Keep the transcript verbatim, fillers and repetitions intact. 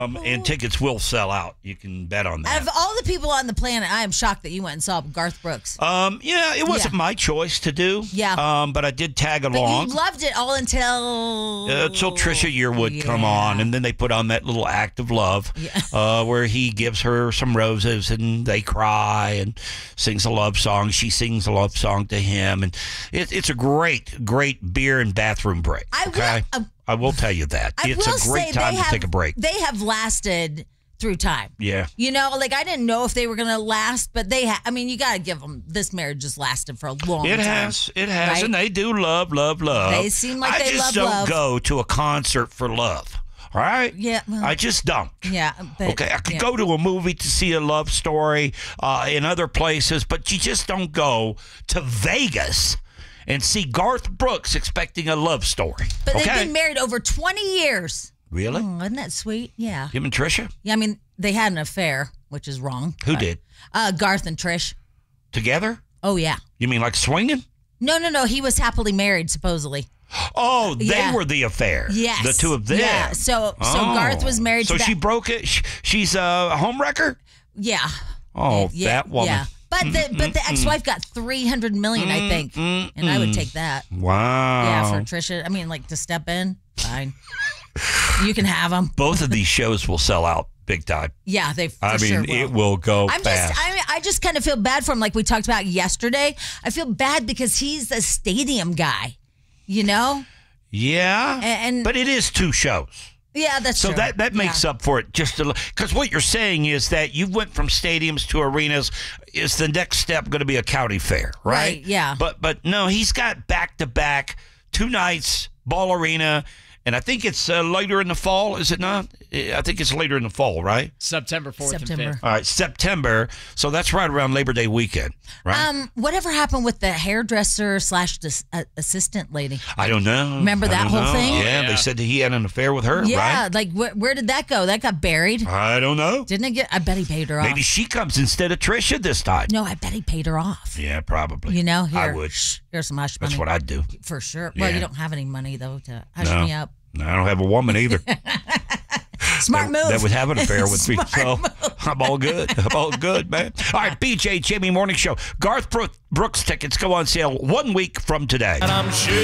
Um, and tickets will sell out. You can bet on that. Out of all the people on the planet, I am shocked that you went and saw Garth Brooks. Um, yeah, it wasn't Yeah. my choice to do. Yeah. Um, but I did tag But along. you loved it all until... Uh, until Trisha Yearwood Yeah. come on, and then they put on that little act of love, Yeah. uh, where he gives her some roses, and they cry, and sings a love song. She sings a love song to him, and it, it's a great, great beer and bathroom break. I okay, will, uh, I will tell you that I it's will a great say time they to have, take a break. They have lasted through time. Yeah. You know, like I didn't know if they were going to last, but they ha- I mean, you got to give them, this marriage has lasted for a long It time. has, it has, right? and they do love, love, love. They seem like I they just love don't love. go to a concert for love. All right? Yeah, well- I just don't. Yeah. But, Okay, I could yeah. go to a movie to see a love story uh, in other places, but you just don't go to Vegas and see Garth Brooks expecting a love story. But okay? they've been married over twenty years. Really? Oh, isn't that sweet? Yeah. Him and Trisha? Yeah, I mean, they had an affair, which is wrong. Who but- did? Uh, Garth and Trish. Together? Oh, yeah. You mean like swinging? No, no, no. He was happily married, supposedly. Oh, they Yeah. were the affair. Yes. The two of them. Yeah. So, so Oh. Garth was married So to that. she broke it. She, she's a homewrecker? Yeah. Oh, yeah, that woman. Yeah. But the but the ex-wife got three hundred million, I think, and I would take that. Wow. Yeah, for Trisha. I mean, like to step in, fine. You can have them. Both of these shows will sell out big time. Yeah, they. For I mean, sure will. it will go I'm fast. just. I mean, I just kind of feel bad for him, like we talked about yesterday. I feel bad because he's a stadium guy, you know. yeah, And- but it is two shows. Yeah, that's So true. that, that makes Yeah. up for it just a because what you're saying is that you went from stadiums to arenas. Is the next step going to be a county fair, right? Right, yeah. But but no, he's got back to back two nights, Ball Arena, and I think it's uh, later in the fall. Is it not? I think it's later in the fall, right? September fourth and September. fifth. All right, September. So that's right around Labor Day weekend, right? Um, whatever happened with the hairdresser slash dis- uh, assistant lady? I don't know. Remember I that don't whole know. thing? Yeah, Oh, they yeah. said that he had an affair with her, Yeah, right? like where, where did that go? That got buried. I don't know. Didn't it get? I bet he paid her off. Maybe she comes instead of Trisha this time. No, I bet he paid her off. Yeah, probably. You know, here, I would. shh, here's some hush money. That's what I'd do. For sure. Well, Yeah. you don't have any money though to hush No. me up. I don't have a woman either. Smart that, move. that would have an affair with me. Smart So move. I'm all good. I'm all good, man. All right, B J Jamie Morning Show. Garth Brook- Brooks tickets go on sale one week from today.